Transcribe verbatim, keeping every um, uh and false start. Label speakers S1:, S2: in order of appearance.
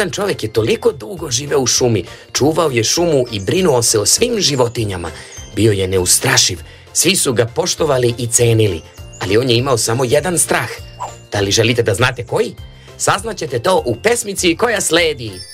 S1: Jedan čovjek je toliko dugo živeo u šumi, čuvao je šumu i brinuo se o svim životinjama. Bio je neustrašiv, svi su ga poštovali i cenili, ali on je imao samo jedan strah. Da li želite da znate koji? Saznaćete to u pesmici koja sledi.